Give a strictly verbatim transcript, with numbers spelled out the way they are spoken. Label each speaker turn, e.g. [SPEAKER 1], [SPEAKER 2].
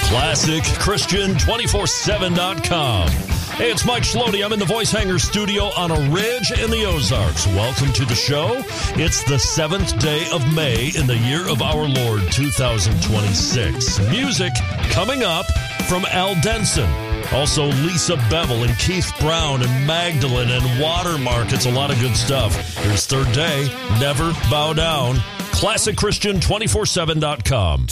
[SPEAKER 1] Classic Christian two four seven dot com. Hey, it's Mike Schlody. I'm in the Voice Hanger studio on a ridge in the Ozarks. Welcome to the show. It's the seventh day of May in the year of our Lord, two thousand twenty-six. Music coming up from Al Denson. Also, Lisa Bevel and Keith Brown and Magdalene and Watermark. It's a lot of good stuff. Here's third day. Never Bow Down. Classic Christian two four seven dot com.